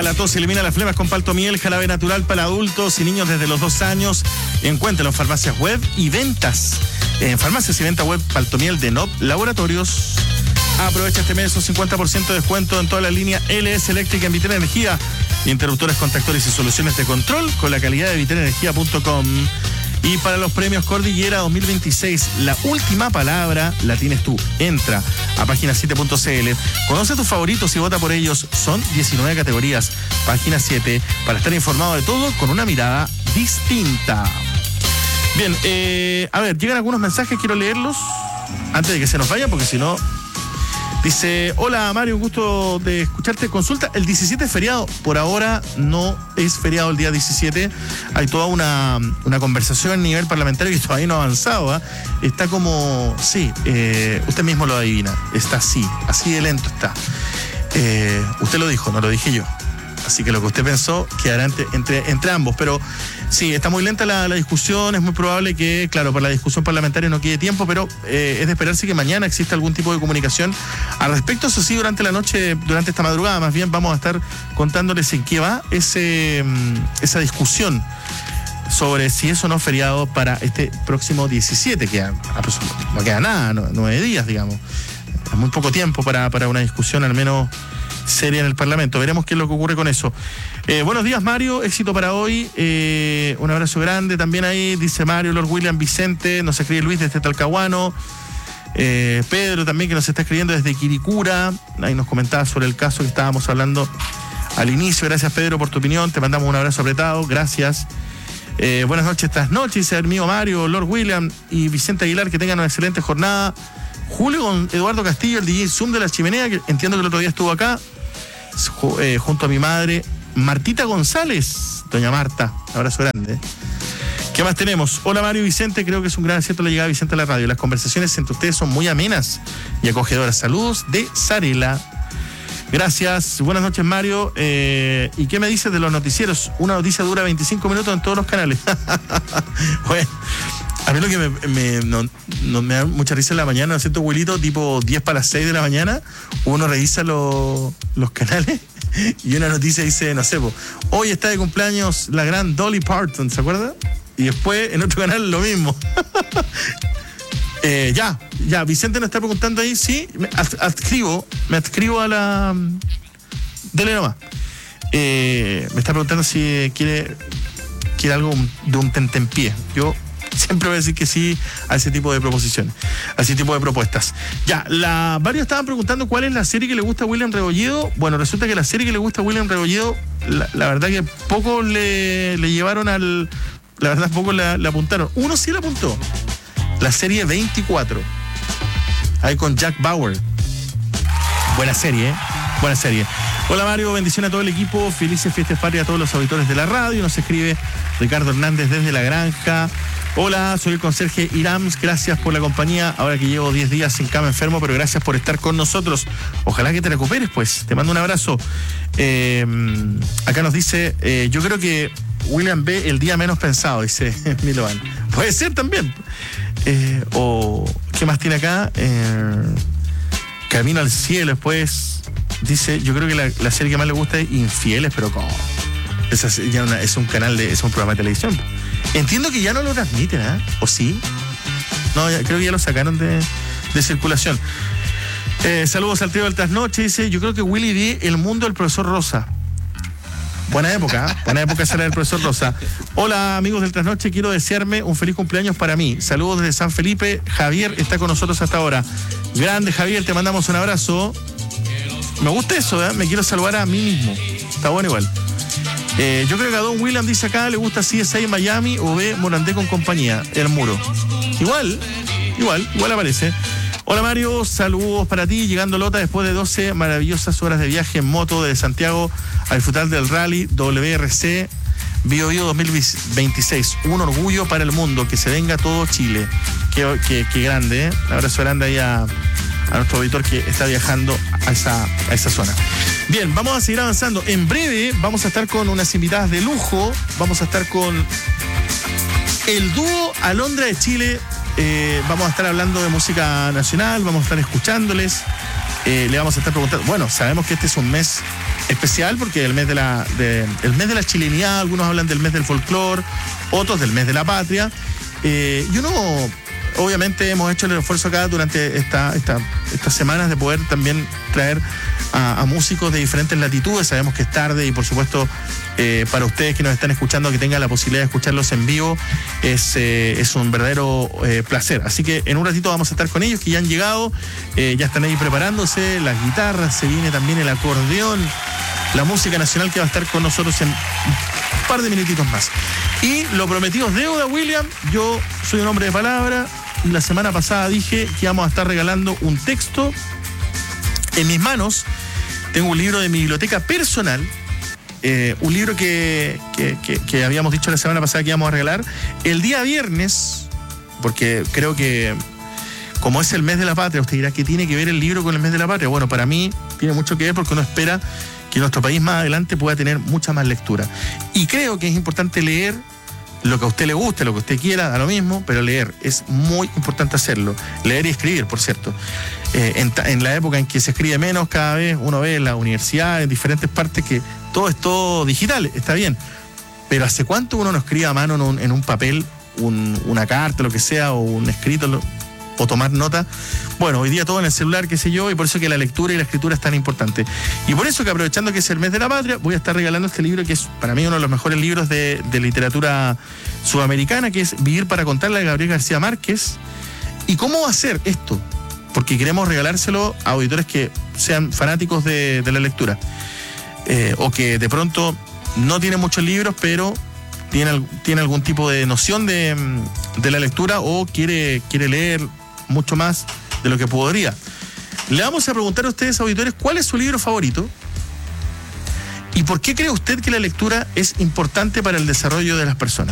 la tos y elimina las flemas con Paltomiel, jarabe natural para adultos y niños desde los 2 años. Encuéntralo en farmacias web y ventas. En farmacias y ventas web Paltomiel de NOP Laboratorios. Aprovecha este mes un 50% de descuento en toda la línea LS Eléctrica en Vitel Energía. Interruptores, contactores y soluciones de control con la calidad de vitelenergia.com. Y para los premios Cordillera 2026, la última palabra la tienes tú. Entra a página7.cl, conoce a tus favoritos y vota por ellos. Son 19 categorías. Página 7, para estar informado de todo con una mirada distinta. Bien, a ver, llegan algunos mensajes, quiero leerlos antes de que se nos vayan, porque si no... Dice, hola Mario, un gusto de escucharte. Consulta, el 17 es feriado. Por ahora no es feriado el día 17. Hay toda una conversación a nivel parlamentario que todavía no ha avanzado, ¿eh? Está como, sí, usted mismo lo adivina. Está así de lento está. Usted lo dijo, no lo dije yo. Así que lo que usted pensó quedará entre ambos. Pero sí, está muy lenta la discusión. Es muy probable que, claro, para la discusión parlamentaria no quede tiempo, pero es de esperarse que mañana exista algún tipo de comunicación al respecto. Eso sí, durante la noche, durante esta madrugada, más bien, vamos a estar contándoles en qué va esa discusión sobre si es o no feriado para este próximo 17, que no queda nada, 9 días, digamos. Es muy poco tiempo para una discusión, al menos seria en el Parlamento. Veremos qué es lo que ocurre con eso. Buenos días, Mario, éxito para hoy. Un abrazo grande también ahí, dice Mario, Lord William, Vicente, nos escribe Luis desde Talcahuano. Pedro también, que nos está escribiendo desde Quiricura. Ahí nos comentaba sobre el caso que estábamos hablando al inicio. Gracias, Pedro, por tu opinión. Te mandamos un abrazo apretado. Gracias. Buenas noches, estas noches, dice el amigo Mario, Lord William y Vicente Aguilar, que tengan una excelente jornada. Julio con Eduardo Castillo, el DJ Zoom de la Chimenea, que entiendo que el otro día estuvo acá, junto a mi madre, Martita González, doña Marta, un abrazo grande. ¿Qué más tenemos? Hola Mario y Vicente, creo que es un gran acierto la llegada de Vicente a la radio. Las conversaciones entre ustedes son muy amenas y acogedoras. Saludos de Sarela. Gracias, buenas noches Mario. ¿Y qué me dices de los noticieros? Una noticia dura 25 minutos en todos los canales. Bueno, a mí lo que me da mucha risa en la mañana, ¿no es cierto, Wilito? Tipo 10 para las 6 de la mañana, uno revisa los canales y una noticia dice, no sé, hoy está de cumpleaños la gran Dolly Parton, ¿se acuerda? Y después en otro canal lo mismo. Ya, Vicente nos está preguntando ahí, sí, me adscribo a la... Dele nomás. Me está preguntando si quiere algo de un tentempié. Yo siempre voy a decir que sí a ese tipo de proposiciones, a ese tipo de propuestas. Ya, varios estaban preguntando cuál es la serie que le gusta a William Rebolledo. Bueno, resulta que la serie que le gusta a William Rebolledo, la verdad que poco le llevaron al... La verdad, poco le apuntaron. Uno sí le apuntó. La serie 24. Ahí con Jack Bauer. Buena serie, ¿eh? Buena serie. Hola Mario, bendiciones a todo el equipo. Felices fiestas patrias a todos los auditores de la radio. Nos escribe Ricardo Hernández desde La Granja. Hola, soy el conserje Irams. Gracias por la compañía. Ahora que llevo 10 días sin cama enfermo, pero gracias por estar con nosotros. Ojalá que te recuperes, pues. Te mando un abrazo. Acá nos dice, yo creo que William ve el día menos pensado, dice Milovan. Puede ser también. O ¿qué más tiene acá? Camino al cielo, después dice, yo creo que la serie que más le gusta es Infieles, pero ¿cómo? Es un programa de televisión. Entiendo que ya no lo transmiten, ¿eh? ¿O sí? No, creo que ya lo sacaron de circulación. Saludos al trío del trasnoche, dice, yo creo que Willy ve El mundo del profesor Rosa. Buena época será el profesor Rosa. Hola amigos del Trasnoche, quiero desearme un feliz cumpleaños para mí. Saludos desde San Felipe. Javier está con nosotros hasta ahora. Grande Javier, te mandamos un abrazo. Me gusta eso, ¿eh? Me quiero saludar a mí mismo. Está bueno igual. Yo creo que a Don William dice acá, le gusta CSI Miami o ve Morandé con compañía, El Muro. Igual aparece. Hola Mario, saludos para ti, llegando Lota después de 12 maravillosas horas de viaje en moto desde Santiago a disfrutar del rally WRC Bio 2026. Un orgullo para el mundo, que se venga todo Chile. Qué grande, ¿eh? Un abrazo grande ahí a nuestro auditor que está viajando a esa zona. Bien, vamos a seguir avanzando. En breve vamos a estar con unas invitadas de lujo. Vamos a estar con el dúo Alondra de Chile. Vamos a estar hablando de música nacional, vamos a estar escuchándoles, le vamos a estar preguntando. Bueno, sabemos que este es un mes especial porque el mes de la chilenidad, algunos hablan del mes del folclore, otros del mes de la patria. Y uno, obviamente, hemos hecho el esfuerzo acá durante estas semanas de poder también traer a músicos de diferentes latitudes. Sabemos que es tarde y, por supuesto, para ustedes que nos están escuchando, que tengan la posibilidad de escucharlos en vivo, es un verdadero placer. Así que en un ratito vamos a estar con ellos, que ya han llegado, ya están ahí preparándose, las guitarras, se viene también el acordeón, la música nacional que va a estar con nosotros en un par de minutitos más. Y lo prometido es deuda, William. Yo soy un hombre de palabra y la semana pasada dije que íbamos a estar regalando un texto. En mis manos tengo un libro de mi biblioteca personal, un libro que habíamos dicho la semana pasada que íbamos a regalar el día viernes, porque creo que como es el mes de la patria, usted dirá, ¿qué tiene que ver el libro con el mes de la patria? Bueno, para mí tiene mucho que ver porque uno espera que nuestro país más adelante pueda tener mucha más lectura. Y creo que es importante leer lo que a usted le guste, lo que usted quiera, da lo mismo, pero leer, es muy importante hacerlo. Leer y escribir, por cierto. En la época en que se escribe menos, cada vez uno ve en la universidad, en diferentes partes, que todo es todo digital, está bien. Pero ¿hace cuánto uno no escribe a mano en un papel, una carta, lo que sea, o un escrito, o tomar nota? Bueno, hoy día todo en el celular, qué sé yo, y por eso que la lectura y la escritura es tan importante. Y por eso que, aprovechando que es el mes de la patria, voy a estar regalando este libro que es para mí uno de los mejores libros de literatura sudamericana, que es Vivir para contarla, de Gabriel García Márquez. ¿Y cómo hacer esto? Porque queremos regalárselo a auditores que sean fanáticos de la lectura, o que de pronto no tienen muchos libros, pero tiene algún tipo de noción de la lectura, o quiere leer mucho más de lo que podría. Le vamos a preguntar a ustedes, auditores, ¿cuál es su libro favorito? ¿Y por qué cree usted que la lectura es importante para el desarrollo de las personas?